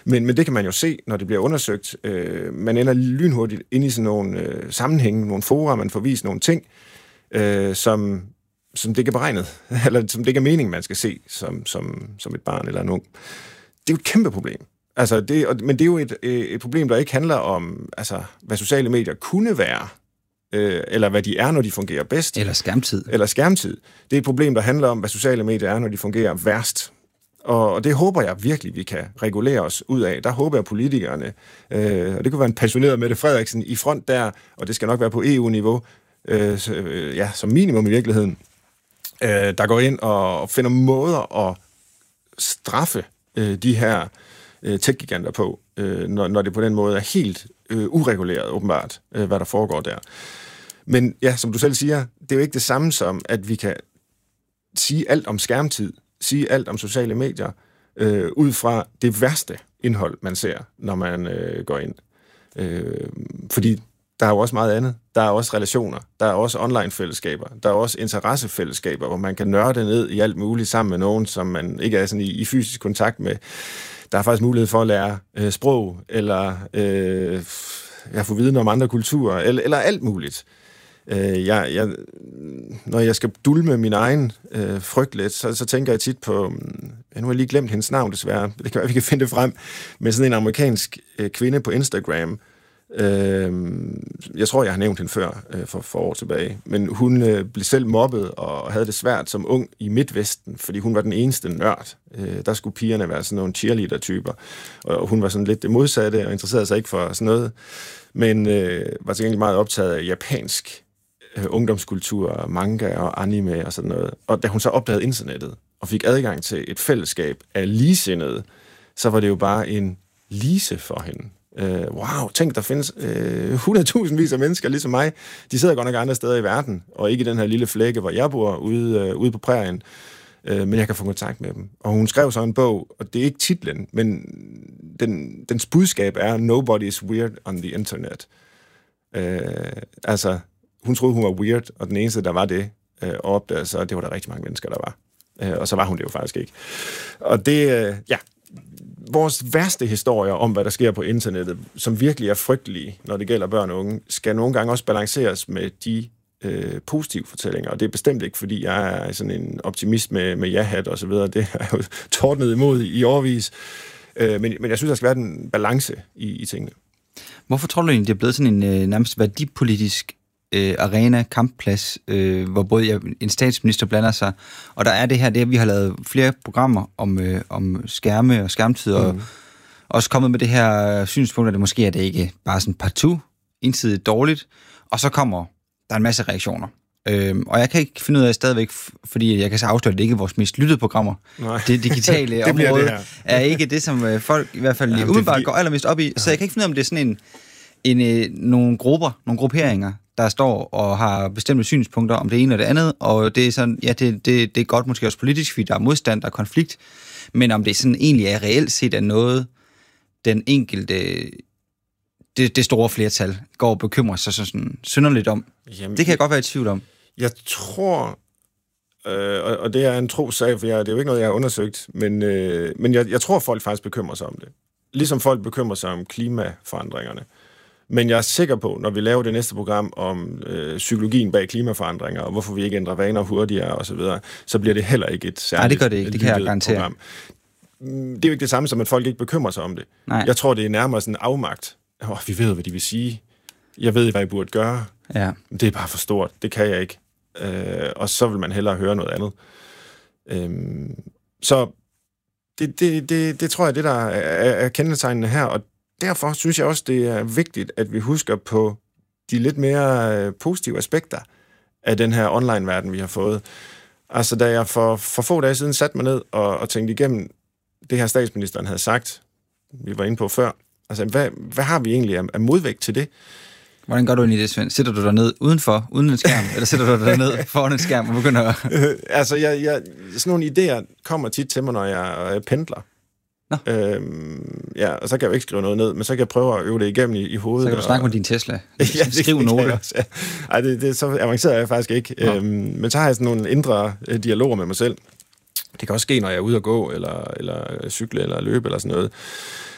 Men det kan man jo se, når det bliver undersøgt. Man ender lynhurtigt ind i sådan nogle sammenhænge, nogle fora, man får vist nogle ting, som det ikke er beregnet, eller som det ikke er meningen, man skal se som et barn eller en ung. Det er jo et kæmpe problem. Altså men det er jo et problem, der ikke handler om, altså, hvad sociale medier kunne være, eller hvad de er, når de fungerer bedst. Eller skærmtid. Det er et problem, der handler om, hvad sociale medier er, når de fungerer værst. Og det håber jeg virkelig, vi kan regulere os ud af. Der håber jeg politikerne, og det kunne være en passioneret Mette Frederiksen i front der, og det skal nok være på EU-niveau, som minimum i virkeligheden, der går ind og finder måder at straffe de her tech-giganter på, når det på den måde er helt ureguleret, åbenbart, hvad der foregår der. Men ja, som du selv siger, det er jo ikke det samme som, at vi kan sige alt om skærmtid, sige alt om sociale medier, ud fra det værste indhold, man ser, når man går ind. Fordi der er jo også meget andet. Der er også relationer, der er også online-fællesskaber, der er også interessefællesskaber, hvor man kan nørde ned i alt muligt sammen med nogen, som man ikke er sådan i fysisk kontakt med. Der er faktisk mulighed for at lære sprog, eller få viden om andre kulturer, eller alt muligt. Når jeg skal dulme min egen frygt lidt, så tænker jeg tit på, nu har jeg lige glemt hendes navn desværre, det kan være, vi kan finde det frem, med sådan en amerikansk kvinde på Instagram. Jeg tror, jeg har nævnt hende før for år tilbage, men hun blev selv mobbet og havde det svært som ung i Midtvesten, fordi hun var den eneste nørd. Der skulle pigerne være sådan nogle cheerleader-typer, og hun var sådan lidt det modsatte og interesserede sig ikke for sådan noget, men var til gengæld meget optaget af japansk ungdomskultur, manga og anime og sådan noget. Og da hun så opdagede internettet og fik adgang til et fællesskab af ligesindede, så var det jo bare en lise for hende. Wow, tænk, der findes 100.000 af mennesker ligesom mig. De sidder godt nok andre steder i verden, og ikke i den her lille flække, hvor jeg bor ude på prærien. Men jeg kan få kontakt med dem. Og hun skrev så en bog, og det er ikke titlen, men dens budskab er Nobody is weird on the internet. Altså, hun troede, hun var weird, og den eneste, der var det, og opdagede så, det var der rigtig mange mennesker, der var. Og så var hun det jo faktisk ikke. Og det, vores værste historier om, hvad der sker på internettet, som virkelig er frygtelige, når det gælder børn og unge, skal nogle gange også balanceres med de positive fortællinger. Og det er bestemt ikke, fordi jeg er sådan en optimist med ja-hat og så videre. Det er jo tordnet imod i årevis. Men jeg synes, der skal være en balance i tingene. Hvorfor tror du egentlig, det er blevet sådan en nærmest værdipolitisk arena, kampplads, hvor både en statsminister blander sig, og der er det her, vi har lavet flere programmer om skærme og skærmtid, og også kommet med det her synspunkt, at det måske er det ikke bare sådan partout, ensidigt dårligt, og så kommer der en masse reaktioner. Og jeg kan ikke finde ud af stadigvæk, fordi jeg kan så afsløre, at det ikke er vores mest lyttede programmer. Nej. Det digitale område er ikke det, som folk i hvert fald umiddelbart går allermest op i, så jeg kan ikke finde ud af, om det er sådan nogle grupper, nogle grupperinger, der står og har bestemte synspunkter om det ene og det andet, og det er sådan, ja, det er godt måske også politisk, fordi der er modstand, der er konflikt, men om det sådan egentlig er reelt set af noget, den enkelte, det store flertal går og bekymrer sig sådan synderligt om. Jamen, det kan jeg godt være i tvivl om. Jeg tror, og det er en trosag, for det er jo ikke noget, jeg har undersøgt, men jeg tror, folk faktisk bekymrer sig om det. Ligesom folk bekymrer sig om klimaforandringerne. Men jeg er sikker på, når vi laver det næste program om psykologien bag klimaforandringer, og hvorfor vi ikke ændrer vaner hurtigere og så videre, så bliver det heller ikke et særligt. Nej, det gør det ikke. Det kan jeg garantere. Program. Det er jo ikke det samme som, at folk ikke bekymrer sig om det. Nej. Jeg tror, det er nærmere sådan en afmagt. Vi ved, hvad de vil sige. Jeg ved, hvad I burde gøre. Ja. Det er bare for stort. Det kan jeg ikke. Og så vil man hellere høre noget andet. Så det tror jeg, det der er kendetegnende her, og derfor synes jeg også, det er vigtigt, at vi husker på de lidt mere positive aspekter af den her online-verden, vi har fået. Altså, da jeg for få dage siden satte mig ned og tænkte igennem det her statsministeren havde sagt, vi var inde på før, altså, hvad har vi egentlig af modvægt til det? Hvordan gør du egentlig det, Svend? Sætter du dig ned udenfor, uden en skærm, eller sætter du dig ned foran en skærm og begynder Altså, sådan nogle idéer kommer tit til mig, når jeg pendler. Og så kan jeg jo ikke skrive noget ned, men så kan jeg prøve at øve det igennem i hovedet. Så kan du snakke med din Tesla. Skriv noter. Ja. Ej, det så avanceret er jeg faktisk ikke. Men så har jeg sådan nogle indre dialoger med mig selv. Det kan også ske, når jeg er ude at gå, eller cykle, eller løbe, eller sådan noget.